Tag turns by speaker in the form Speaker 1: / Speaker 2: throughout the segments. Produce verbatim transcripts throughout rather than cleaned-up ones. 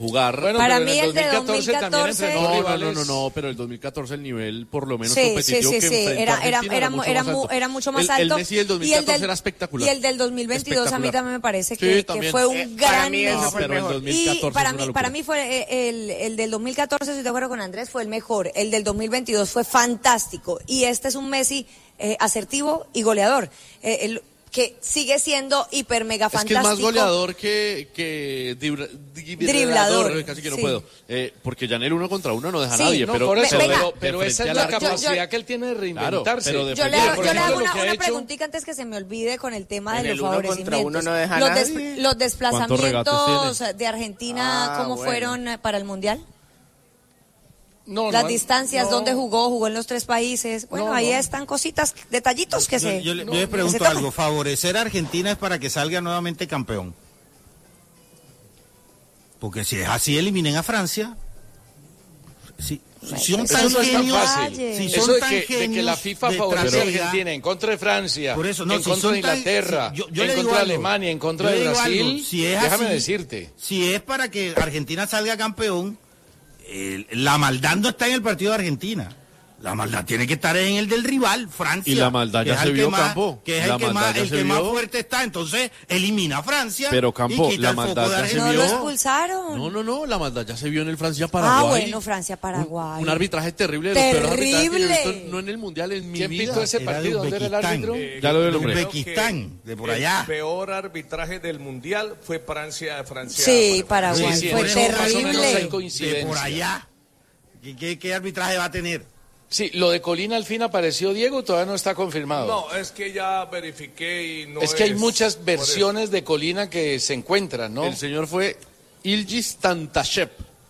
Speaker 1: jugar.
Speaker 2: Bueno,
Speaker 3: para
Speaker 2: pero
Speaker 3: mí
Speaker 2: en
Speaker 3: el de
Speaker 2: dos mil catorce también
Speaker 3: dos mil catorce
Speaker 2: enfrentó
Speaker 1: No, no,
Speaker 2: rivales.
Speaker 1: no, no, no, pero el dos mil catorce el nivel por lo menos
Speaker 3: Sí, sí,
Speaker 1: competitivo
Speaker 3: sí,
Speaker 1: que
Speaker 3: sí,
Speaker 1: enfrentó
Speaker 3: era, era,
Speaker 1: Argentina
Speaker 3: era,
Speaker 1: mucho
Speaker 3: era,
Speaker 1: más
Speaker 3: mu-
Speaker 1: alto.
Speaker 3: era mucho más
Speaker 1: El-
Speaker 3: alto.
Speaker 1: El Messi del dos mil
Speaker 3: y el
Speaker 1: catorce
Speaker 3: del,
Speaker 1: era espectacular.
Speaker 3: Y el del dos mil veintidós a mí
Speaker 1: Espectacular.
Speaker 3: también me parece
Speaker 1: Sí,
Speaker 3: que, que
Speaker 1: también.
Speaker 3: fue un
Speaker 4: Eh, para
Speaker 3: gran
Speaker 4: mí ese
Speaker 1: No,
Speaker 4: fue el
Speaker 1: pero el
Speaker 4: mejor.
Speaker 1: dos mil
Speaker 3: Y
Speaker 1: catorce
Speaker 3: para
Speaker 1: es una
Speaker 3: mí, para
Speaker 1: locura.
Speaker 3: mí fue eh, el, el del dos mil catorce, estoy de acuerdo con Andrés, fue el mejor. El del dos mil veintidós fue fantástico. Y este es un Messi eh, asertivo y goleador, eh, el, que sigue siendo hiper mega
Speaker 1: Es que
Speaker 3: fantástico.
Speaker 1: es más goleador que, que dibra-
Speaker 3: Driblador,
Speaker 1: casi que no
Speaker 3: sí.
Speaker 1: puedo. Eh, porque ya en el uno contra uno no deja
Speaker 3: Sí.
Speaker 1: a nadie.
Speaker 2: No,
Speaker 1: pero,
Speaker 2: por eso,
Speaker 3: Venga.
Speaker 2: pero, pero
Speaker 1: de
Speaker 2: esa
Speaker 1: frente
Speaker 2: es
Speaker 1: al
Speaker 2: la
Speaker 1: arco-
Speaker 3: Yo- yo-
Speaker 2: capacidad que él tiene de reinventarse.
Speaker 1: Claro, pero de
Speaker 3: Yo le,
Speaker 1: frente al
Speaker 3: yo
Speaker 1: arco-
Speaker 3: le hago
Speaker 2: ejemplo,
Speaker 3: una,
Speaker 2: lo que ha
Speaker 3: una
Speaker 2: hecho-
Speaker 3: preguntita antes que se me olvide con el tema
Speaker 4: En
Speaker 3: de
Speaker 4: el
Speaker 3: los
Speaker 4: uno contra
Speaker 3: favorecimientos.
Speaker 4: uno no deja a
Speaker 3: los, des-
Speaker 4: nadie.
Speaker 3: los desplazamientos
Speaker 1: regates
Speaker 3: de Argentina,
Speaker 4: Ah,
Speaker 3: ¿cómo
Speaker 4: bueno.
Speaker 3: fueron eh, para el Mundial?
Speaker 2: No,
Speaker 3: Las
Speaker 2: no,
Speaker 3: distancias,
Speaker 2: no.
Speaker 3: dónde jugó, jugó en los tres países. Bueno,
Speaker 2: No,
Speaker 3: ahí
Speaker 2: no.
Speaker 3: están cositas, detallitos que
Speaker 5: Yo,
Speaker 3: se
Speaker 5: yo le-
Speaker 3: no,
Speaker 5: yo le
Speaker 3: que se
Speaker 5: pregunto
Speaker 3: tocan.
Speaker 5: algo. ¿Favorecer a Argentina es para que salga nuevamente campeón? Porque si es así, eliminen a Francia. Si, si son
Speaker 3: Eso
Speaker 5: tan
Speaker 2: Eso no es tan
Speaker 5: genios,
Speaker 2: fácil.
Speaker 5: si
Speaker 2: Eso
Speaker 5: son
Speaker 2: de
Speaker 5: tan
Speaker 2: que, de que la
Speaker 5: genios
Speaker 2: FIFA
Speaker 5: de
Speaker 2: favorece a
Speaker 5: estratega,
Speaker 2: Argentina en contra de Francia,
Speaker 5: Por eso, no,
Speaker 2: en
Speaker 5: si
Speaker 2: contra de
Speaker 5: son tan-
Speaker 2: Inglaterra,
Speaker 5: si- yo- yo
Speaker 2: en
Speaker 5: le digo
Speaker 2: contra de
Speaker 5: algo.
Speaker 2: Alemania, en contra
Speaker 5: Yo
Speaker 2: de
Speaker 5: le digo
Speaker 2: Brasil,
Speaker 5: algo, si es
Speaker 2: déjame
Speaker 5: así,
Speaker 2: decirte.
Speaker 5: Si es para que Argentina salga campeón, eh, la maldad no está en el partido de Argentina. La maldad tiene que estar en el del rival, Francia.
Speaker 1: Y la maldad
Speaker 5: que
Speaker 1: ya
Speaker 5: es
Speaker 1: se
Speaker 5: el que
Speaker 1: vio,
Speaker 5: más-
Speaker 1: Campo.
Speaker 5: Que es
Speaker 1: La
Speaker 5: el que,
Speaker 1: maldad
Speaker 5: más,
Speaker 1: ya
Speaker 5: el
Speaker 1: se
Speaker 5: que más
Speaker 1: vio.
Speaker 5: fuerte está. Entonces, elimina a Francia.
Speaker 1: Pero, Campo,
Speaker 5: y quita
Speaker 1: la
Speaker 5: el foco
Speaker 1: maldad
Speaker 5: de
Speaker 1: ya se
Speaker 5: Argentina.
Speaker 3: No
Speaker 1: vio.
Speaker 3: lo expulsaron.
Speaker 1: No, no, no, la maldad ya se vio en el Francia-Paraguay.
Speaker 3: Ah, bueno, Francia-Paraguay.
Speaker 1: Un, un arbitraje terrible. De los peores arbitrajes que yo he visto,
Speaker 3: Terrible.
Speaker 1: no en el Mundial, en mi
Speaker 2: ¿Quién
Speaker 1: vida.
Speaker 2: pitó ese
Speaker 5: Era de
Speaker 2: partido? ¿Dónde era el
Speaker 5: Uzbekistán.
Speaker 2: árbitro?
Speaker 6: Eh,
Speaker 1: Ya lo veo el
Speaker 6: yo
Speaker 1: hombre.
Speaker 6: creo
Speaker 5: Uzbekistán,
Speaker 6: que
Speaker 5: de por allá.
Speaker 6: El peor arbitraje del mundial fue Francia, Francia.
Speaker 3: Sí, Paraguay.
Speaker 2: Sí, sí,
Speaker 3: fue
Speaker 2: en eso más o menos
Speaker 3: terrible.
Speaker 2: hay
Speaker 5: De
Speaker 2: coincidencia.
Speaker 5: por allá. ¿Qué, qué, qué arbitraje va a tener?
Speaker 2: Sí, lo de Colina al fin apareció, Diego, todavía no está confirmado.
Speaker 6: No, es que ya verifiqué y no
Speaker 2: es que hay
Speaker 6: es
Speaker 2: muchas
Speaker 6: por
Speaker 2: versiones de Colina que se encuentran, ¿no?
Speaker 1: El señor fue Ilgiz Tantashev,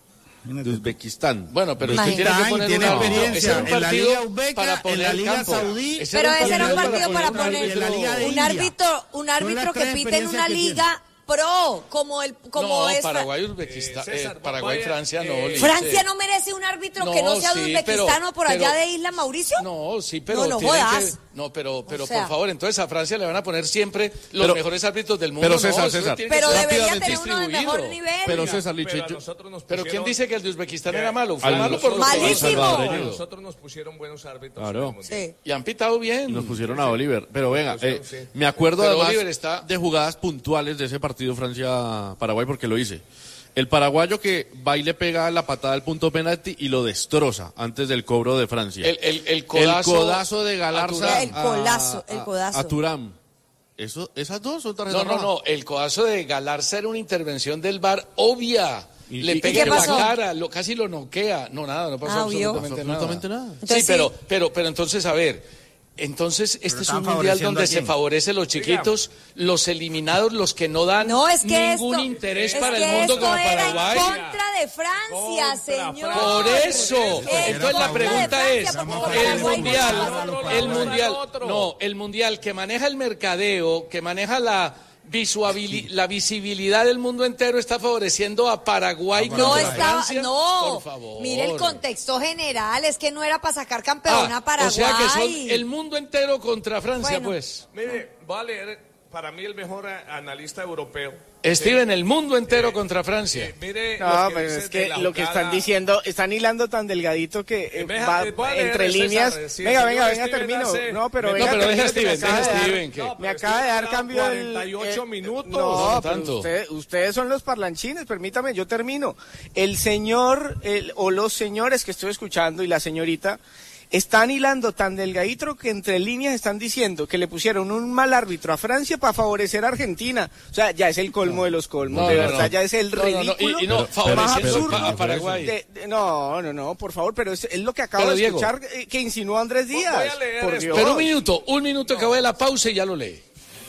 Speaker 1: de Uzbekistán.
Speaker 2: Bueno, pero usted
Speaker 3: Imagínate.
Speaker 2: tiene que poner
Speaker 5: Tiene
Speaker 2: una-
Speaker 5: experiencia
Speaker 2: ese era un
Speaker 5: en la
Speaker 2: partido
Speaker 5: Liga Uzbeka,
Speaker 2: para
Speaker 5: en
Speaker 2: poner
Speaker 5: la
Speaker 2: al
Speaker 5: Liga
Speaker 2: campo.
Speaker 5: Saudí.
Speaker 3: Pero ese era un partido para
Speaker 5: poner
Speaker 3: poner
Speaker 5: en la Liga de
Speaker 3: un
Speaker 5: India.
Speaker 3: árbitro, un
Speaker 5: Son las
Speaker 3: árbitro que
Speaker 5: tres
Speaker 3: pite en una
Speaker 5: experiencias que
Speaker 3: liga pro, como el como
Speaker 2: no,
Speaker 3: es
Speaker 2: Paraguay, Uzbekistán,
Speaker 6: Eh, César,
Speaker 2: eh, Paraguay,
Speaker 6: vaya,
Speaker 2: Francia, no.
Speaker 6: eh,
Speaker 2: Lice.
Speaker 3: Francia no merece un árbitro que no
Speaker 2: No,
Speaker 3: sea
Speaker 2: sí,
Speaker 3: de Uzbekistán
Speaker 2: pero-
Speaker 3: o por allá
Speaker 2: pero-
Speaker 3: de Isla Mauricio.
Speaker 2: No, sí, pero
Speaker 3: No, no
Speaker 2: tienen
Speaker 3: jodas.
Speaker 2: que- no, pero, pero
Speaker 3: O sea.
Speaker 2: por favor, entonces a Francia le van a poner siempre los
Speaker 1: Pero-
Speaker 2: mejores árbitros del mundo.
Speaker 1: pero
Speaker 2: no,
Speaker 1: César,
Speaker 2: eso
Speaker 1: César.
Speaker 2: tiene que
Speaker 3: Pero
Speaker 2: ser
Speaker 3: debería
Speaker 2: rápidamente
Speaker 3: tener uno de mejor
Speaker 2: distribuido.
Speaker 3: nivel.
Speaker 1: Pero
Speaker 6: Mira,
Speaker 1: César Liche,
Speaker 6: pero a
Speaker 1: yo-
Speaker 6: nosotros nos
Speaker 2: Pero ¿quién
Speaker 6: pusieron-
Speaker 2: dice que el de Uzbekistán
Speaker 6: que-
Speaker 2: era malo? Fue
Speaker 1: Al-
Speaker 2: malo por los
Speaker 3: Malísimo.
Speaker 2: jugadores
Speaker 6: A
Speaker 1: salvadoreños.
Speaker 6: nosotros nos pusieron buenos árbitros.
Speaker 1: Claro.
Speaker 6: en el mundial.
Speaker 3: Sí.
Speaker 2: Y han pitado bien.
Speaker 1: Y nos pusieron a Oliver. Pero venga, eh,
Speaker 6: Sí.
Speaker 1: me acuerdo
Speaker 2: Pero
Speaker 1: además
Speaker 2: Oliver está-
Speaker 1: de jugadas puntuales de ese partido Francia-Paraguay porque lo hice. El paraguayo que va y le pega la patada al punto penalti y lo destroza antes del cobro de Francia.
Speaker 2: El, el, el codazo,
Speaker 1: El codazo de Galarza.
Speaker 3: El colazo, el
Speaker 1: a-
Speaker 3: codazo.
Speaker 1: A Turam. Eso, esas dos son tarjetas
Speaker 2: No, no,
Speaker 1: rojas.
Speaker 2: no. El codazo de Galarza era una intervención del V A R obvia.
Speaker 1: ¿Y-
Speaker 2: Le
Speaker 1: y-
Speaker 2: pega
Speaker 3: qué
Speaker 2: en la
Speaker 3: pasó?
Speaker 2: cara, lo, casi lo noquea. No, nada, no pasó
Speaker 3: Ah, ¿vio?
Speaker 2: absolutamente,
Speaker 1: No pasó absolutamente
Speaker 2: nada.
Speaker 1: nada.
Speaker 3: Entonces,
Speaker 2: sí, pero,
Speaker 3: sí.
Speaker 2: pero, pero entonces, a ver. Entonces, este es
Speaker 5: están
Speaker 2: un mundial
Speaker 5: favoreciendo
Speaker 2: donde
Speaker 5: a
Speaker 2: se
Speaker 5: quién.
Speaker 2: favorece los chiquitos, los eliminados, los que no dan
Speaker 3: No, es que
Speaker 2: ningún
Speaker 3: esto,
Speaker 2: interés
Speaker 3: es
Speaker 2: para
Speaker 3: que
Speaker 2: el mundo
Speaker 3: esto
Speaker 2: como
Speaker 3: era
Speaker 2: Paraguay.
Speaker 3: en contra de Francia,
Speaker 6: Contra
Speaker 3: señor.
Speaker 6: Francia.
Speaker 2: Por eso.
Speaker 3: En
Speaker 2: Entonces la
Speaker 3: contra de
Speaker 2: pregunta
Speaker 3: Francia,
Speaker 2: es,
Speaker 3: porque
Speaker 5: Vamos a
Speaker 3: con
Speaker 2: el
Speaker 5: ver,
Speaker 3: Paraguay
Speaker 2: mundial,
Speaker 3: no va a pasar nada.
Speaker 2: el mundial, no, el mundial que maneja el mercadeo, que maneja la visuabili- la visibilidad del mundo entero está favoreciendo a Paraguay
Speaker 3: No
Speaker 2: contra
Speaker 3: estaba,
Speaker 2: Francia.
Speaker 3: no.
Speaker 2: Por favor.
Speaker 3: Mire el contexto general, es que no era para sacar campeón
Speaker 2: Ah,
Speaker 3: a Paraguay.
Speaker 2: o sea que son el mundo entero contra Francia,
Speaker 3: Bueno.
Speaker 2: pues.
Speaker 6: Mire, va a leer para mí el mejor a- analista europeo.
Speaker 2: Steven, el mundo entero contra Francia.
Speaker 6: Eh, mire
Speaker 4: No,
Speaker 6: lo que
Speaker 4: pero
Speaker 6: dice
Speaker 4: es
Speaker 6: de
Speaker 4: que
Speaker 6: la
Speaker 4: lo que
Speaker 6: jugada.
Speaker 4: están diciendo, están hilando tan delgadito que eh,
Speaker 6: Eh, deja-
Speaker 4: va
Speaker 6: eh, voy a leer,
Speaker 4: entre
Speaker 6: César,
Speaker 4: líneas.
Speaker 6: eh, si el
Speaker 4: venga,
Speaker 6: señor
Speaker 4: venga, venga,
Speaker 6: Steven
Speaker 4: termino.
Speaker 6: hace-
Speaker 4: No, pero
Speaker 6: No,
Speaker 4: venga,
Speaker 2: pero deja
Speaker 4: termino, que me
Speaker 2: Steven,
Speaker 4: acaba
Speaker 2: deja
Speaker 4: de dar-
Speaker 2: Steven, que-
Speaker 6: No,
Speaker 4: me
Speaker 6: pero
Speaker 4: acaba de dar
Speaker 6: Steven
Speaker 4: cambio el
Speaker 6: cuarenta y ocho
Speaker 4: eh,
Speaker 6: minutos.
Speaker 4: No,
Speaker 2: No,
Speaker 4: pero
Speaker 2: tanto.
Speaker 4: usted- ustedes son los parlanchines, permítame, yo termino. El señor el- o los señores que estoy escuchando y la señorita están hilando tan delgadito que entre líneas están diciendo que le pusieron un mal árbitro a Francia para favorecer a Argentina. O sea, ya es el colmo de los colmos,
Speaker 2: No,
Speaker 4: de
Speaker 2: no,
Speaker 4: verdad,
Speaker 2: no.
Speaker 4: ya es el
Speaker 2: No, no, no,
Speaker 4: ridículo.
Speaker 2: y- y no,
Speaker 4: más
Speaker 2: favoreciendo
Speaker 4: absurdo
Speaker 2: a Paraguay.
Speaker 4: de- de- no, no, no, por favor, pero es, es lo que acabo
Speaker 2: Pero,
Speaker 4: de
Speaker 2: Diego.
Speaker 4: escuchar eh, que insinuó Andrés
Speaker 6: Voy-
Speaker 4: Díaz.
Speaker 6: voy a leer
Speaker 4: por
Speaker 6: esto.
Speaker 4: Dios.
Speaker 2: Pero un minuto, un minuto que voy a la pausa y ya lo lee.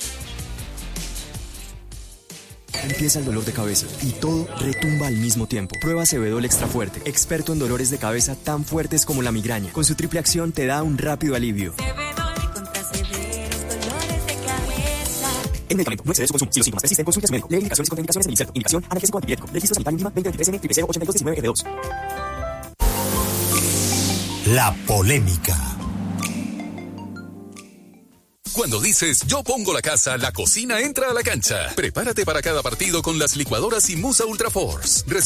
Speaker 7: Empieza el dolor de cabeza y todo retumba al mismo tiempo. Prueba Cebedol Extra Fuerte, experto en dolores de cabeza tan fuertes como la migraña. Con su triple acción te da un rápido alivio.
Speaker 8: Cebedol contra severos dolores de cabeza.
Speaker 7: El medicamento no excede su consumo. Si los síntomas persisten, consulte a su médico. Lee indicaciones y contraindicaciones del inserto. Indicación analgésico antipirético. Registro sanitario Lima veinte veintitrés N triple cero ochenta y dos diecinueve F dos.
Speaker 9: La polémica. Cuando dices yo pongo la casa, la cocina entra a la cancha. Prepárate para cada partido con las licuadoras y Musa Ultra Force.